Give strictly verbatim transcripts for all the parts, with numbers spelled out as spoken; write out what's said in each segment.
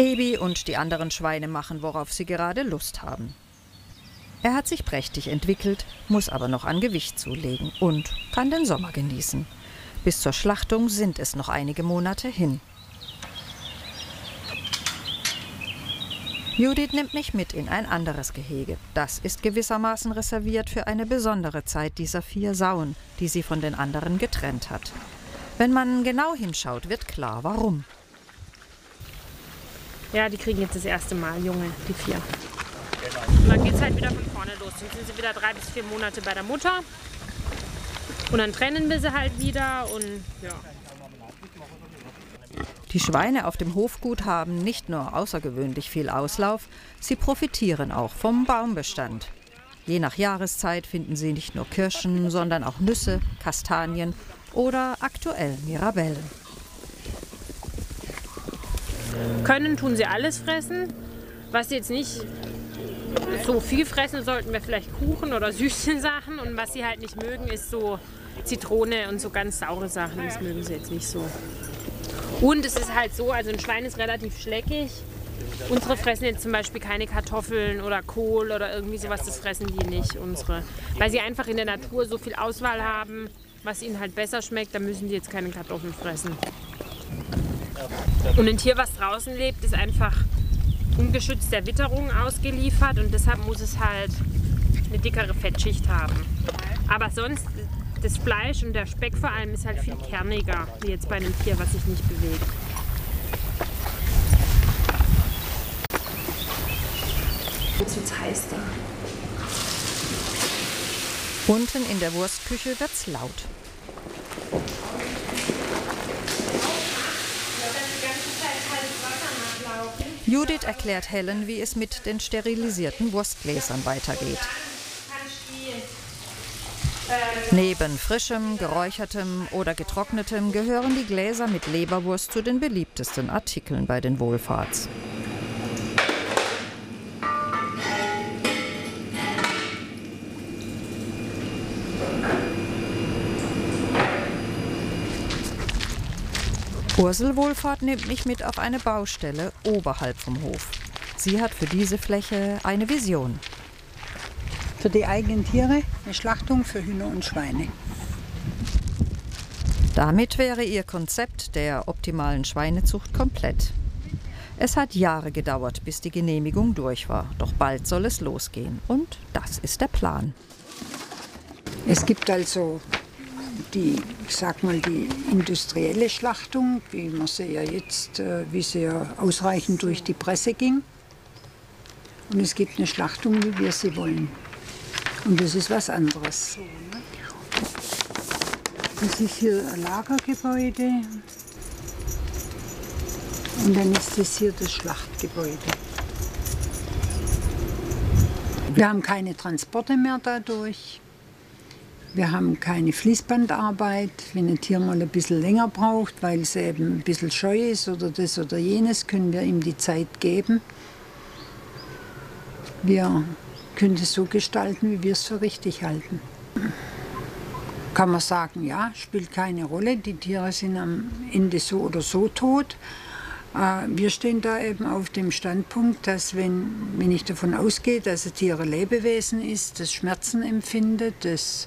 Ebi und die anderen Schweine machen, worauf sie gerade Lust haben. Er hat sich prächtig entwickelt, muss aber noch an Gewicht zulegen und kann den Sommer genießen. Bis zur Schlachtung sind es noch einige Monate hin. Judith nimmt mich mit in ein anderes Gehege. Das ist gewissermaßen reserviert für eine besondere Zeit dieser vier Sauen, die sie von den anderen getrennt hat. Wenn man genau hinschaut, wird klar, warum. Ja, die kriegen jetzt das erste Mal Junge, die vier. Und dann geht es halt wieder von vorne los. Dann sind sie wieder drei bis vier Monate bei der Mutter. Und dann trennen wir sie halt wieder und ja. Die Schweine auf dem Hofgut haben nicht nur außergewöhnlich viel Auslauf, sie profitieren auch vom Baumbestand. Je nach Jahreszeit finden sie nicht nur Kirschen, sondern auch Nüsse, Kastanien oder aktuell Mirabellen. Können tun sie alles fressen. Was sie jetzt nicht so viel fressen sollten, wäre vielleicht Kuchen oder süße Sachen. Und was sie halt nicht mögen, ist so Zitrone und so ganz saure Sachen. Das mögen sie jetzt nicht so. Und es ist halt so, also ein Schwein ist relativ schleckig. Unsere fressen jetzt zum Beispiel keine Kartoffeln oder Kohl oder irgendwie sowas, das fressen die nicht, unsere. Weil sie einfach in der Natur so viel Auswahl haben, was ihnen halt besser schmeckt, da müssen die jetzt keine Kartoffeln fressen. Und ein Tier, was draußen lebt, ist einfach ungeschützt der Witterung ausgeliefert und deshalb muss es halt eine dickere Fettschicht haben. Aber sonst, das Fleisch und der Speck vor allem ist halt viel kerniger, wie jetzt bei einem Tier, was sich nicht bewegt. Jetzt wird's heiß da. Unten in der Wurstküche wird's laut. Judith erklärt Helen, wie es mit den sterilisierten Wurstgläsern weitergeht. Neben frischem, geräuchertem oder getrocknetem gehören die Gläser mit Leberwurst zu den beliebtesten Artikeln bei den Wohlfahrts. Ursel Wohlfahrt nimmt mich mit auf eine Baustelle oberhalb vom Hof. Sie hat für diese Fläche eine Vision. Für die eigenen Tiere eine Schlachtung für Hühner und Schweine. Damit wäre ihr Konzept der optimalen Schweinezucht komplett. Es hat Jahre gedauert, bis die Genehmigung durch war. Doch bald soll es losgehen. Und das ist der Plan. Es gibt also die, ich sag mal, die industrielle Schlachtung, wie man sie ja jetzt, wie sie ja ausreichend durch die Presse ging. Und es gibt eine Schlachtung, wie wir sie wollen. Und das ist was anderes. Das ist hier ein Lagergebäude. Und dann ist das hier das Schlachtgebäude. Wir haben keine Transporte mehr dadurch. Wir haben keine Fließbandarbeit. Wenn ein Tier mal ein bisschen länger braucht, weil es eben ein bisschen scheu ist oder das oder jenes, können wir ihm die Zeit geben. Wir können es so gestalten, wie wir es für richtig halten. Kann man sagen, ja, spielt keine Rolle. Die Tiere sind am Ende so oder so tot. Wir stehen da eben auf dem Standpunkt, dass wenn, wenn ich davon ausgehe, dass ein Tier ein Lebewesen ist, das Schmerzen empfindet, das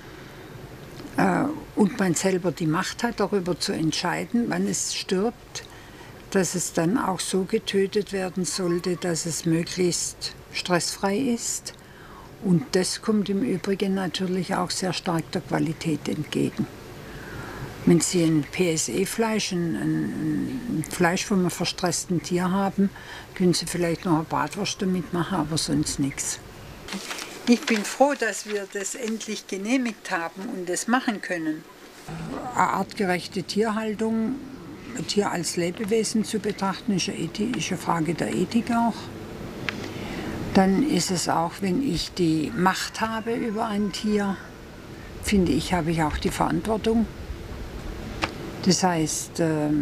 und man selber die Macht hat, darüber zu entscheiden, wann es stirbt, dass es dann auch so getötet werden sollte, dass es möglichst stressfrei ist. Und das kommt im Übrigen natürlich auch sehr stark der Qualität entgegen. Wenn Sie ein P S E-Fleisch, ein, ein Fleisch von einem verstressten Tier haben, können Sie vielleicht noch eine Bratwurst damit machen, aber sonst nichts. Ich bin froh, dass wir das endlich genehmigt haben und das machen können. Eine artgerechte Tierhaltung, ein Tier als Lebewesen zu betrachten, ist eine, Ethik, ist eine Frage der Ethik auch. Dann ist es auch, wenn ich die Macht habe über ein Tier, finde ich, habe ich auch die Verantwortung. Das heißt,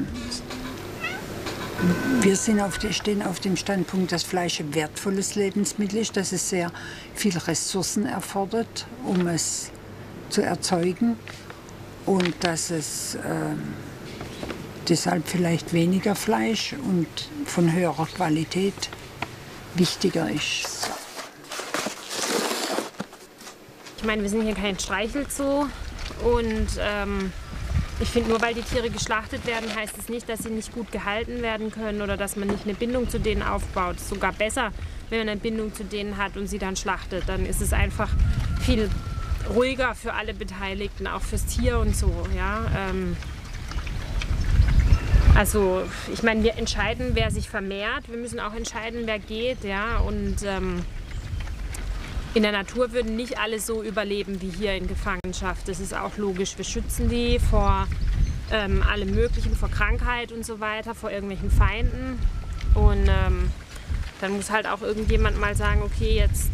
wir sind auf die, stehen auf dem Standpunkt, dass Fleisch ein wertvolles Lebensmittel ist, dass es sehr viele Ressourcen erfordert, um es zu erzeugen und dass es äh, deshalb vielleicht weniger Fleisch und von höherer Qualität wichtiger ist. Ich meine, wir sind hier kein Streichelzoo und ähm, ich finde, nur weil die Tiere geschlachtet werden, heißt es nicht, dass sie nicht gut gehalten werden können oder dass man nicht eine Bindung zu denen aufbaut. Es ist sogar besser, wenn man eine Bindung zu denen hat und sie dann schlachtet. Dann ist es einfach viel ruhiger für alle Beteiligten, auch fürs Tier und so. Ja? Ähm, also ich meine, wir entscheiden, wer sich vermehrt. Wir müssen auch entscheiden, wer geht. Ja? Und ähm, in der Natur würden nicht alle so überleben wie hier in Gefangenschaft. Das ist auch logisch. Wir schützen die vor ähm, allem Möglichen, vor Krankheit und so weiter, vor irgendwelchen Feinden. Und ähm, dann muss halt auch irgendjemand mal sagen, okay, jetzt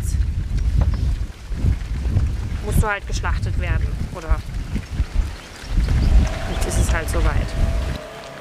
musst du halt geschlachtet werden. Oder jetzt ist es halt soweit.